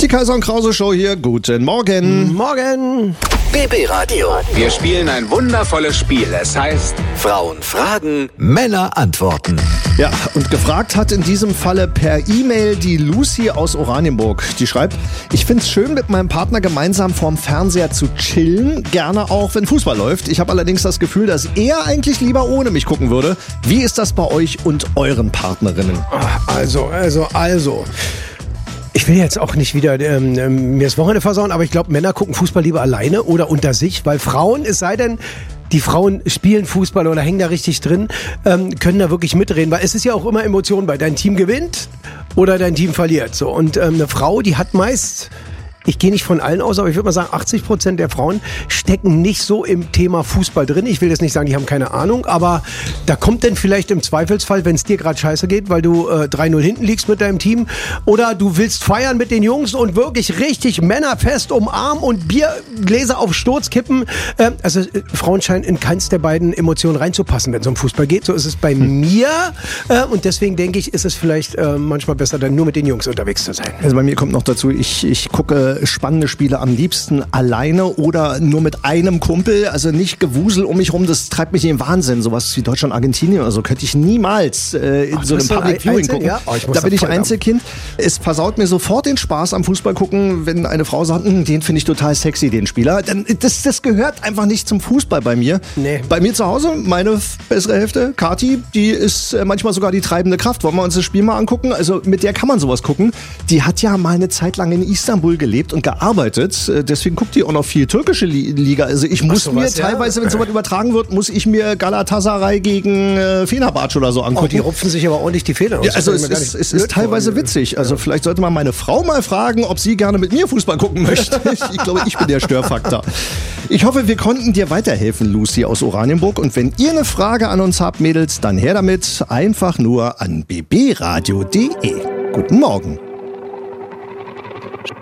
Die Kaiser und Krause Show hier. Guten Morgen. Morgen. BB Radio. Wir spielen ein wundervolles Spiel. Es heißt Frauen fragen, Männer antworten. Ja, und gefragt hat in diesem Falle per E-Mail die Lucy aus Oranienburg. Die schreibt, ich find's schön, mit meinem Partner gemeinsam vorm Fernseher zu chillen. Gerne auch, wenn Fußball läuft. Ich habe allerdings das Gefühl, dass er eigentlich lieber ohne mich gucken würde. Wie ist das bei euch und euren Partnerinnen? Also. Ich will jetzt auch nicht wieder mir das Wochenende versauen, aber ich glaube, Männer gucken Fußball lieber alleine oder unter sich, weil Frauen, es sei denn, die Frauen spielen Fußball oder hängen da richtig drin, können da wirklich mitreden, weil es ist ja auch immer Emotion bei dein Team gewinnt oder dein Team verliert. So. Und eine Frau, die hat meist... Ich gehe nicht von allen aus, aber ich würde mal sagen, 80% der Frauen stecken nicht so im Thema Fußball drin. Ich will jetzt nicht sagen, die haben keine Ahnung, aber da kommt dann vielleicht im Zweifelsfall, wenn es dir gerade scheiße geht, weil du 3-0 hinten liegst mit deinem Team oder du willst feiern mit den Jungs und wirklich richtig männerfest umarmen und Biergläser auf Sturz kippen. Frauen scheinen in keins der beiden Emotionen reinzupassen, wenn es um Fußball geht. So ist es bei mir und deswegen denke ich, ist es vielleicht manchmal besser, dann nur mit den Jungs unterwegs zu sein. Also bei mir kommt noch dazu, ich gucke spannende Spiele am liebsten alleine oder nur mit einem Kumpel, also nicht Gewusel um mich rum, das treibt mich in den Wahnsinn. Sowas wie Deutschland, Argentinien oder so könnte ich niemals in so einem Public Viewing gucken. Ja? Da bin ich Einzelkind. Es versaut mir sofort den Spaß am Fußball gucken, wenn eine Frau sagt, den finde ich total sexy, den Spieler. Das gehört einfach nicht zum Fußball bei mir. Nee. Bei mir zu Hause, meine bessere Hälfte, Kathi, die ist manchmal sogar die treibende Kraft. Wollen wir uns das Spiel mal angucken? Also mit der kann man sowas gucken. Die hat ja mal eine Zeit lang in Istanbul gelebt und gearbeitet. Deswegen guckt die auch noch viel türkische Liga. Also ich muss mir teilweise, wenn sowas übertragen wird, muss ich mir Galatasaray gegen Fenerbahçe oder so angucken. Die rupfen sich aber ordentlich die Federn aus. Ja, also es ist teilweise witzig. Also vielleicht sollte man meine Frau mal fragen, ob sie gerne mit mir Fußball gucken möchte. Ich glaube, ich bin der Störfaktor. Ich hoffe, wir konnten dir weiterhelfen, Lucy aus Oranienburg. Und wenn ihr eine Frage an uns habt, Mädels, dann her damit. Einfach nur an bbradio.de. Guten Morgen.